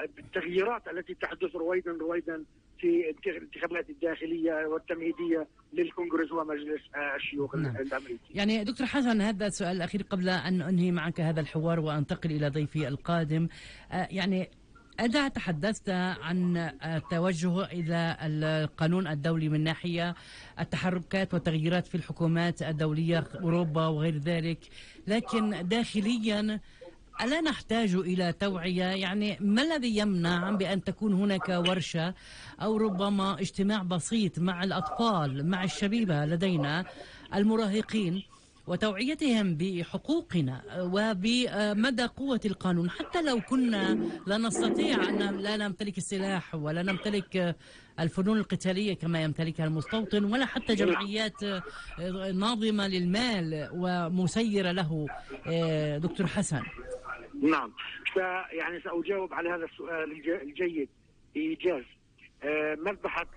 التغييرات التي تحدث رويدا في الانتخابات الداخلية والتمهيدية للكونغرس ومجلس الشيوخ الأمريكي. يعني دكتور حسن، هذا السؤال الأخير قبل أن أنهي معك هذا الحوار وأنتقل إلى ضيفي القادم. يعني أنت تحدثت عن التوجه إلى القانون الدولي من ناحية التحركات والتغييرات في الحكومات الدولية أوروبا وغير ذلك، لكن داخليا ألا نحتاج إلى توعية؟ يعني ما الذي يمنع بأن تكون هناك ورشة أو ربما اجتماع بسيط مع الأطفال، مع الشبيبة لدينا المراهقين، وتوعيتهم بحقوقنا وبمدى قوة القانون، حتى لو كنا لا نستطيع أن لا نمتلك السلاح ولا نمتلك الفنون القتالية كما يمتلكها المستوطن، ولا حتى جمعيات ناظمة للمال ومسيرة له. دكتور حسن. نعم، يعني سأجاوب على هذا السؤال الجيد بإيجاز. مذبحة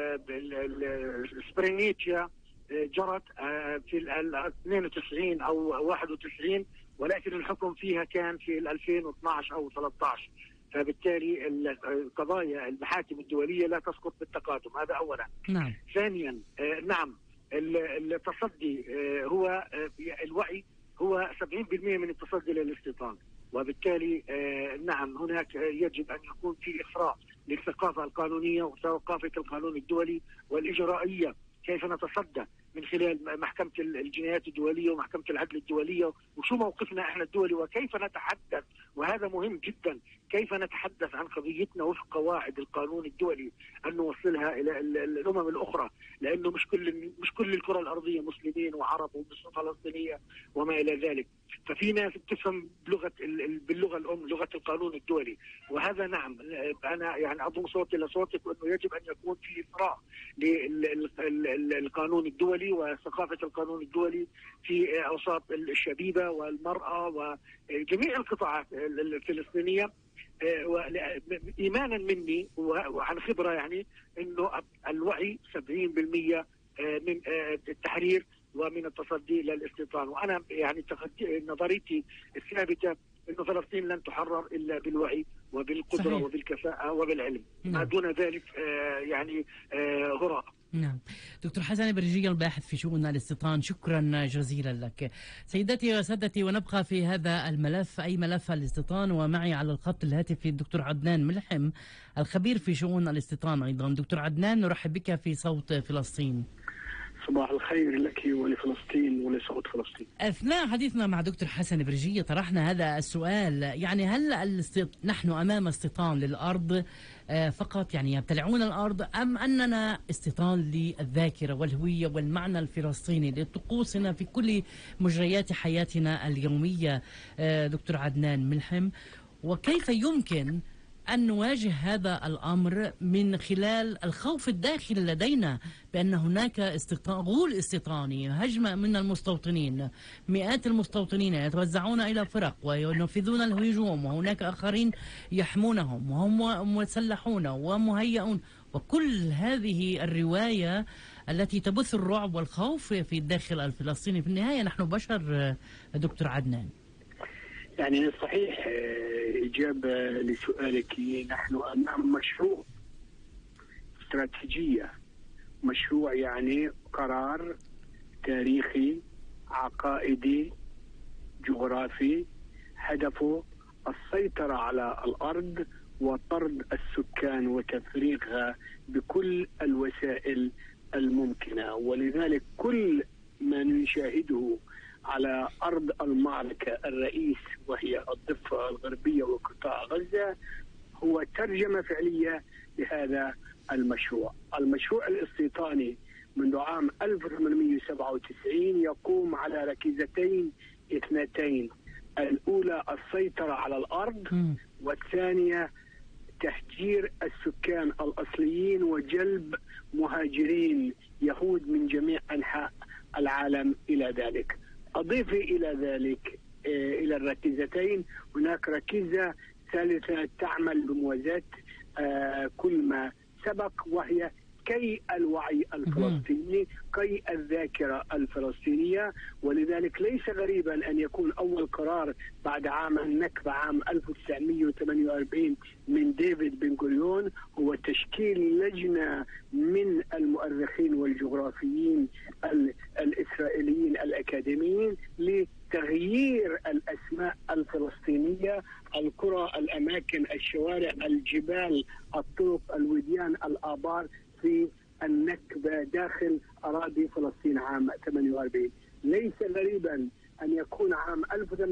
سبرينيتشا جرت في 92 أو 91، ولكن الحكم فيها كان في 2012 أو 13. فبالتالي القضايا المحاكم الدولية لا تسقط بالتقادم، هذا أولا. نعم. ثانيا، نعم، التصدي هو الوعي هو 70% من التصدي للاستيطان، وبالتالي نعم هناك يجب أن يكون في إسراء للثقافة القانونية وثقافة القانون الدولي والإجرائية. كيف نتصدى من خلال محكمة الجنايات الدولية ومحكمة العدل الدولية، وشو موقفنا احنا الدولي، وكيف نتحدث، وهذا مهم جدا، كيف نتحدث عن قضيتنا وفق قواعد القانون الدولي، أن نوصلها إلى الأمم الأخرى، لأنه مش كل الكرة الأرضية مسلمين وعرب وفلسطينية وما إلى ذلك. ففي ناس بتفهم باللغة الأم، لغة القانون الدولي، وهذا نعم أنا يعني أضم صوتي لصوتك، وأنه يجب أن يكون في إسراء للقانون الدولي وثقافة القانون الدولي في أوساط الشبيبة والمرأة وجميع القطاعات الفلسطينية. إيمانا مني وعن خبرة، يعني أنه الوعي 70% من التحرير ومن التصدي للاستيطان. وأنا يعني نظريتي الثابتة أنه فلسطين لن تحرر إلا بالوعي وبالقدرة. صحيح. وبالكفاءة وبالعلم. نعم. ما دون ذلك يعني هراء. نعم. دكتور حسن برجية، الباحث في شؤون الاستيطان، شكرا جزيلا لك. سيداتي وسادتي، ونبقى في هذا الملف، أي ملف الاستيطان، ومعي على الخط الهاتفي الدكتور عدنان ملحم الخبير في شؤون الاستيطان أيضا. دكتور عدنان، نرحب بك في صوت فلسطين. صباح الخير لك ولفلسطين ولصوت فلسطين. أثناء حديثنا مع دكتور حسن برجية طرحنا هذا السؤال، يعني هل نحن أمام استيطان للأرض فقط، يعني يبتلعون الأرض، أم أننا استيطان للذاكرة والهوية والمعنى الفلسطيني لطقوسنا في كل مجريات حياتنا اليومية؟ دكتور عدنان ملحم، وكيف يمكن أن نواجه هذا الأمر من خلال الخوف الداخلي لدينا بأن هناك غول استيطاني، هجمة من المستوطنين، مئات المستوطنين يتوزعون إلى فرق وينفذون الهجوم، وهناك آخرين يحمونهم وهم مسلحون ومهيئون، وكل هذه الرواية التي تبث الرعب والخوف في الداخل الفلسطيني. في النهاية نحن بشر دكتور عدنان. يعني صحيح، إجابة لسؤالك، نحن أمام مشروع استراتيجية، مشروع يعني قرار تاريخي عقائدي جغرافي، هدفه السيطرة على الأرض وطرد السكان وتفريغها بكل الوسائل الممكنة. ولذلك كل ما نشاهده على أرض المعركة الرئيس وهي الضفة الغربية وقطاع غزة هو ترجمة فعلية لهذا المشروع. المشروع الاستيطاني منذ عام 1897 يقوم على ركيزتين اثنتين: الأولى السيطرة على الأرض، والثانية تهجير السكان الأصليين وجلب مهاجرين يهود من جميع أنحاء العالم إلى ذلك. أضيف إلى ذلك إلى الركيزتين هناك ركيزة ثالثة تعمل بموازاة كل ما سبق، وهي كي الوعي الفلسطيني، كي الذاكرة الفلسطينية. ولذلك ليس غريبا أن يكون أول قرار بعد عام النكبة عام 1948 من ديفيد بن غوريون هو تشكيل لجنة من المؤرخين والجغرافيين الإسرائيليين الأكاديميين لتغيير الأسماء الفلسطينية، القرى، الأماكن، الشوارع، الجبال، الطرق، الوديان، الآبار، في النكبة داخل أراضي فلسطين عام 48. ليس غريبا أن يكون عام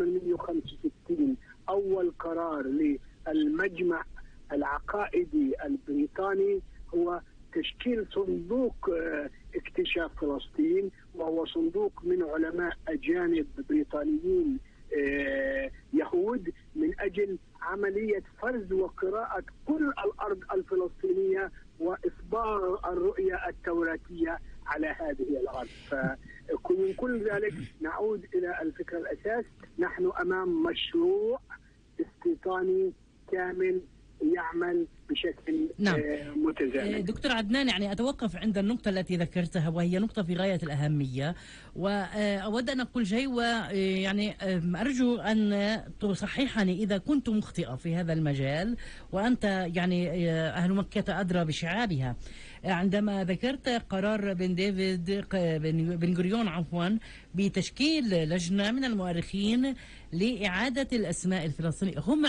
1865 أول قرار للمجمع العقائدي البريطاني هو تشكيل صندوق اكتشاف فلسطين، وهو صندوق من علماء أجانب بريطانيين يهود من أجل عملية فرز وقراءة كل الأرض الفلسطينية وإصباغ الرؤية التوراتية على هذه الأرض. فمن كل ذلك نعود إلى الفكرة الأساس، نحن أمام مشروع استيطاني كامل يعمل بشكل متزامن. دكتور عدنان، يعني أتوقف عند النقطة التي ذكرتها وهي نقطة في غاية الأهمية، وأود أن أقول شيء، ويعني أرجو أن تصححني إذا كنت مخطئة في هذا المجال، وأنت يعني أهل مكة أدرى بشعابها. عندما ذكرت قرار بن غوريون بتشكيل لجنة من المؤرخين لإعادة الأسماء الفلسطينية، هم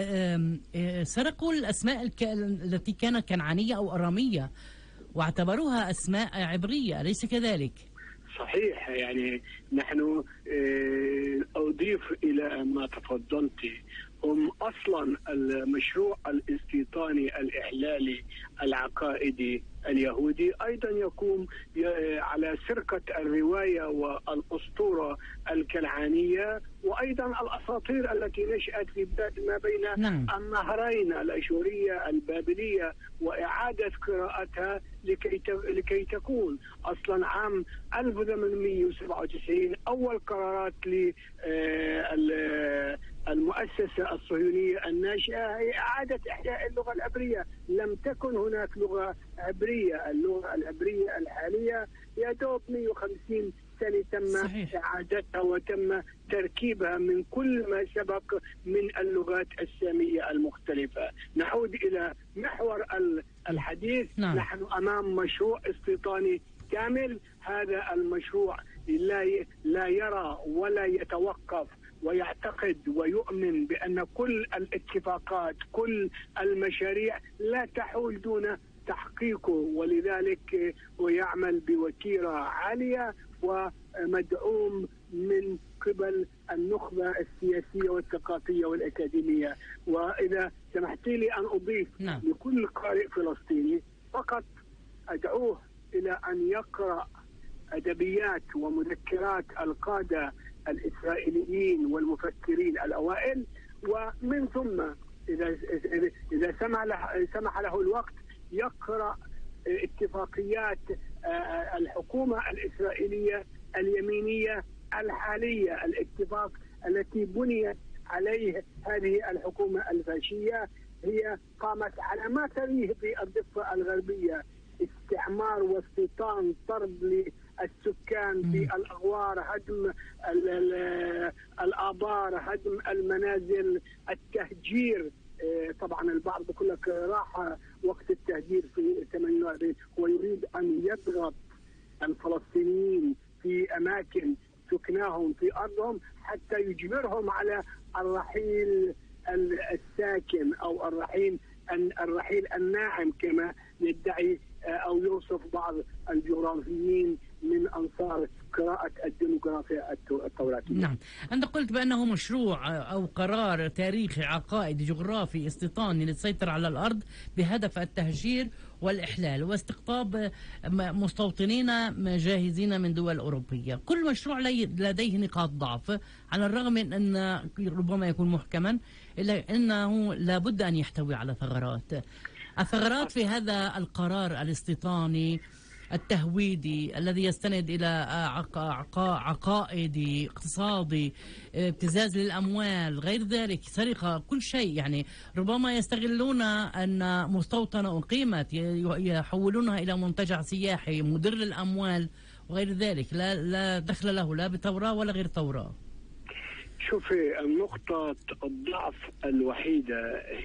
سرقوا الأسماء التي كانت كنعانية أو أرامية واعتبروها أسماء عبرية، أليس كذلك؟ صحيح. يعني نحن أضيف إلى ما تفضلت، هم أصلا المشروع الاستيطاني الإحلالي العقائدي اليهودي أيضا يقوم على سرقة الرواية والأسطورة الكنعانية، وأيضا الأساطير التي نشأت في بلاد ما بين النهرين، الأشورية البابلية، وإعادة قراءتها لكي تكون أصلا عام 1897 أول قرارات المؤسسة الصهيونية الناشئة هي إعادة إحياء اللغة العبرية. لم تكن هناك لغة عبرية، اللغة العبرية الحالية يا دوب 150 سنة تم إعادتها وتم تركيبها من كل ما سبق من اللغات السامية المختلفة. نعود إلى محور الحديث. نحن أمام مشروع استيطاني كامل. هذا المشروع لا يرى ولا يتوقف، ويعتقد ويؤمن بأن كل الاتفاقات، كل المشاريع لا تحول دون تحقيقه، ولذلك هو يعمل بوتيرة عالية ومدعوم من قبل النخبة السياسية والثقافية والأكاديمية. وإذا سمحت لي أن أضيف لكل قارئ فلسطيني فقط أدعوه إلى أن يقرأ أدبيات ومذكرات القادة الإسرائيليين والمفكرين الأوائل، ومن ثم إذا سمح له الوقت يقرأ اتفاقيات الحكومة الإسرائيلية اليمينية الحالية، الاتفاق التي بنيت عليه هذه الحكومة الفاشية. هي قامت على ما تريه في الضفة الغربية: استعمار واستيطان، طرد للسكان في الأغوار، هدم الآبار، هدم المنازل، التهجير. طبعا البعض يقول لك راح وقت التهجير في 48. هو يريد أن يضغط الفلسطينيين في أماكن سكناهم في أرضهم حتى يجبرهم على الرحيل الساكن أو الرحيل الناعم كما يدعي أو يوصف بعض الجغرافيين من أنصار قراءة الديموغرافيا التوراتية. نعم، أنت قلت بأنه مشروع أو قرار تاريخي عقائدي جغرافي استيطاني للسيطرة على الأرض بهدف التهجير والإحلال واستقطاب مستوطنين جاهزين من دول أوروبية. كل مشروع لديه نقاط ضعف، على الرغم من أن ربما يكون محكما، إلا أنه لابد أن يحتوي على ثغرات. الثغرات في هذا القرار الاستيطاني التهويدي الذي يستند إلى عقائدي، اقتصادي، ابتزاز للأموال، غير ذلك، سرقة، كل شيء. يعني ربما يستغلون أن مستوطنة أقيمت يحولونها إلى منتجع سياحي مدر للأموال وغير ذلك، لا دخل له لا بتوراة ولا غير توراة. شوفي، النقطة الضعف الوحيدة